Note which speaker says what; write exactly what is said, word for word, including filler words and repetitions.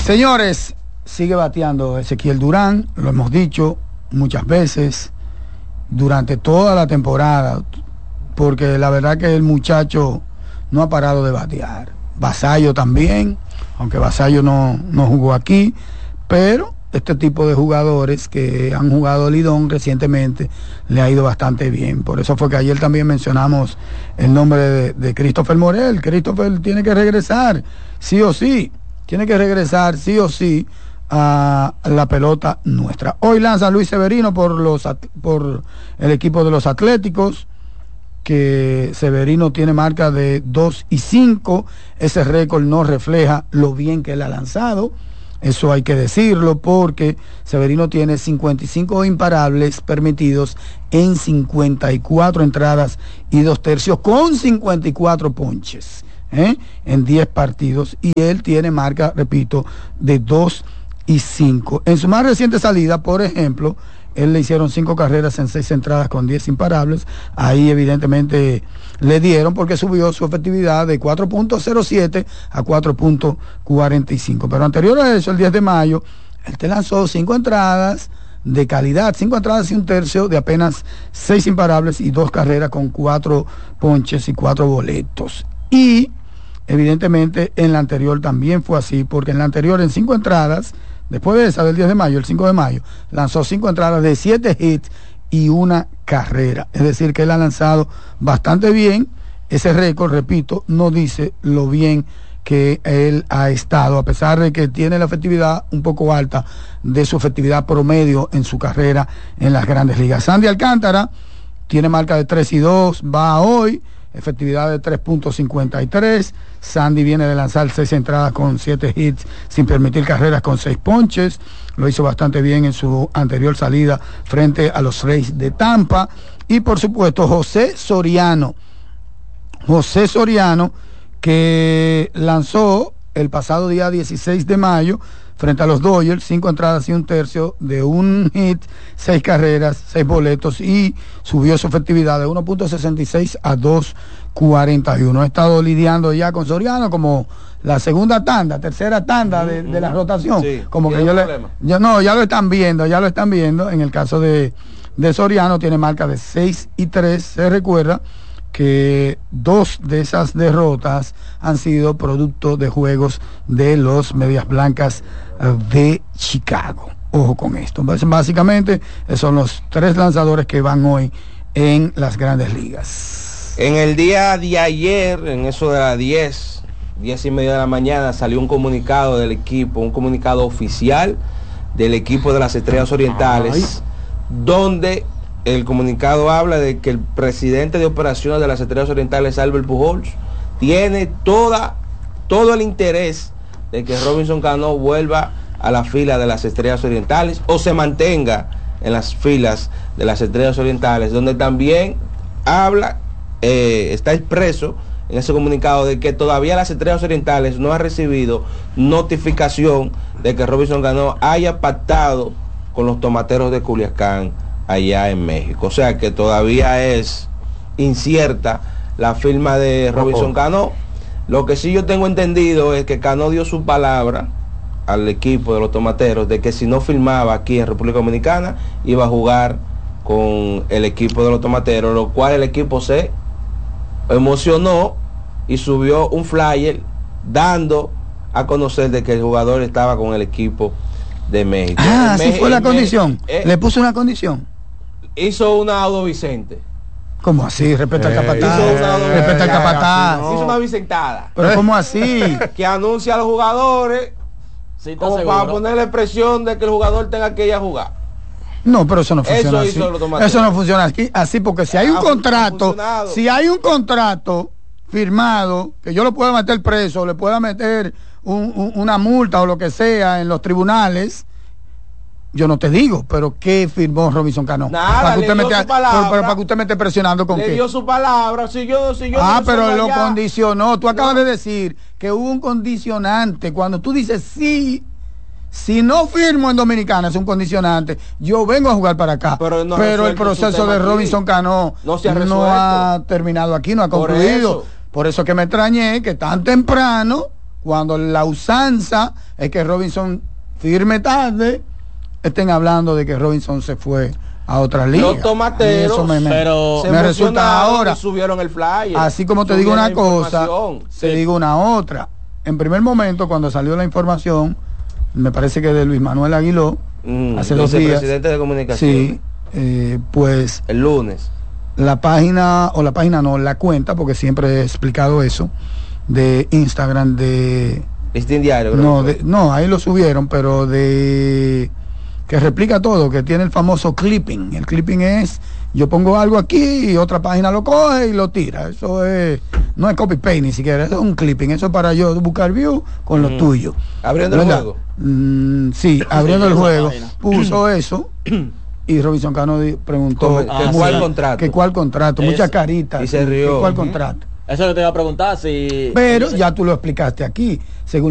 Speaker 1: Señores, sigue bateando Ezequiel Durán, lo hemos dicho muchas veces durante toda la temporada, porque la verdad que el muchacho no ha parado de batear. Vasallo también, aunque Vasallo no, no jugó aquí, pero este tipo de jugadores que han jugado Lidón recientemente le ha ido bastante bien. Por eso fue que ayer también mencionamos el nombre de, de Christopher Morel. Christopher tiene que regresar, sí o sí, tiene que regresar sí o sí a la pelota nuestra. Hoy lanza Luis Severino por los por el equipo de los Atléticos, que Severino tiene marca de dos y cinco. Ese récord no refleja lo bien que él ha lanzado, eso hay que decirlo, porque Severino tiene cincuenta y cinco imparables permitidos en cincuenta y cuatro entradas y dos tercios, con cincuenta y cuatro ponches ¿eh? en diez partidos, y él tiene marca, repito, de dos y cinco. En su más reciente salida, por ejemplo, él le hicieron cinco carreras en seis entradas con diez imparables. Ahí evidentemente le dieron, porque subió su efectividad de cuatro punto cero siete a cuatro punto cuarenta y cinco. Pero anterior a eso, el diez de mayo, él te lanzó cinco entradas de calidad, cinco entradas y un tercio de apenas seis imparables y dos carreras con cuatro ponches y cuatro boletos. Y evidentemente en la anterior también fue así, porque en la anterior, en cinco entradas, después de esa del diez de mayo, el cinco de mayo, lanzó cinco entradas de siete hits y una carrera. Es decir, que él ha lanzado bastante bien. Ese récord, repito, no dice lo bien que él ha estado, a pesar de que tiene la efectividad un poco alta de su efectividad promedio en su carrera en las grandes ligas. Sandy Alcántara tiene marca de tres y dos, va hoy, efectividad de tres punto cincuenta y tres. Sandy viene de lanzar seis entradas con siete hits sin permitir carreras, con seis ponches. Lo hizo bastante bien en su anterior salida frente a los Rays de Tampa. Y por supuesto José Soriano. José Soriano, que lanzó el pasado día dieciséis de mayo frente a los Dodgers, cinco entradas y un tercio de un hit, seis carreras, seis boletos, y subió su efectividad de uno punto sesenta y seis a dos punto cuarenta y uno. He estado lidiando ya con Soriano como la segunda tanda, tercera tanda de, de la rotación. Sí, como que yo le, yo no, ya lo están viendo, ya lo están viendo. En el caso de, de Soriano, tiene marca de seis y tres. Se recuerda que dos de esas derrotas han sido producto de juegos de los Medias Blancas de Chicago. Ojo con esto. Básicamente son los tres lanzadores que van hoy en las grandes ligas.
Speaker 2: En el día de ayer, en eso de las diez, diez y media de la mañana, salió un comunicado del equipo, un comunicado oficial del equipo de las Estrellas Orientales, Ay. donde el comunicado habla de que el presidente de operaciones de las Estrellas Orientales, Albert Pujols, tiene toda, todo el interés de que Robinson Cano vuelva a la fila de las Estrellas Orientales o se mantenga en las filas de las Estrellas Orientales, donde también habla, eh, está expreso en ese comunicado de que todavía las Estrellas Orientales no ha recibido notificación de que Robinson Cano haya pactado con los Tomateros de Culiacán allá en México. O sea que todavía es incierta la firma de Robinson Cano. Lo que sí yo tengo entendido es que Cano dio su palabra al equipo de los Tomateros de que si no firmaba aquí en República Dominicana iba a jugar con el equipo de los Tomateros, lo cual el equipo se emocionó y subió un flyer dando a conocer de que el jugador estaba con el equipo de México.
Speaker 1: Ah, así fue la condición. Eh, Le puso una condición.
Speaker 2: Hizo una Audo Vicente.
Speaker 1: ¿Cómo así? Respeta al capataz. Respeta al capataz.
Speaker 2: Hizo una Vicentada.
Speaker 1: Pero ¿cómo así?
Speaker 2: Que anuncia a los jugadores, sí, como seguro, para ponerle presión de que el jugador tenga que ir a jugar.
Speaker 1: No, pero eso no funciona eso así. Eso no funciona aquí, así, porque si hay un ah, contrato, si hay un contrato firmado, que yo lo pueda meter preso, le pueda meter un, un, una multa o lo que sea en los tribunales, yo no te digo, pero ¿qué firmó Robinson Cano?
Speaker 2: Nada,
Speaker 1: para que usted
Speaker 2: le
Speaker 1: me esté,
Speaker 2: palabra,
Speaker 1: pero para que usted me esté presionando con
Speaker 2: le
Speaker 1: qué.
Speaker 2: Le dio su palabra, si yo, si yo
Speaker 1: Ah,
Speaker 2: no
Speaker 1: pero lo
Speaker 2: allá,
Speaker 1: condicionó. Tú acabas
Speaker 2: no.
Speaker 1: de decir que hubo un condicionante. Cuando tú dices sí, si no firmo en Dominicana, es un condicionante, yo vengo a jugar para acá. Pero, no pero el proceso de Robinson Cano
Speaker 2: no, se ha,
Speaker 1: no ha terminado aquí, no ha concluido. Por eso, Por eso que me extrañé que tan temprano, cuando la usanza es que Robinson firme tarde, estén hablando de que Robinson se fue a otra liga.
Speaker 2: Los tomateros,
Speaker 1: eso me, me,
Speaker 2: pero
Speaker 1: me resulta ahora.
Speaker 2: Subieron el flyer.
Speaker 1: Así como te digo una cosa, te sí. digo una otra. En primer momento, cuando salió la información, me parece que de Luis Manuel Aguiló, mm, hace dos días,
Speaker 2: presidente de comunicación.
Speaker 1: Sí, eh, pues
Speaker 2: el lunes.
Speaker 1: La página, o la página no, la cuenta, porque siempre he explicado eso, de Instagram de...
Speaker 2: Listín Diario. Creo
Speaker 1: no, de, no, ahí lo subieron, pero de... que replica todo, que tiene el famoso clipping. El clipping es, yo pongo algo aquí y otra página lo coge y lo tira. Eso es, no es copy paste ni siquiera, eso es un clipping. Eso es para yo buscar view con lo mm. tuyo.
Speaker 2: Abriendo ¿verdad? El juego.
Speaker 1: Mm, sí, abriendo sí, el juego. Puso eso y Robinson Cano preguntó
Speaker 2: ah, que cuál sí. contrato.
Speaker 1: Que cuál contrato, es, muchas caritas.
Speaker 2: Y se rió.
Speaker 1: ¿Cuál contrato?
Speaker 3: Eso es lo que te iba a preguntar, si...
Speaker 1: Pero ya tú lo explicaste aquí. Según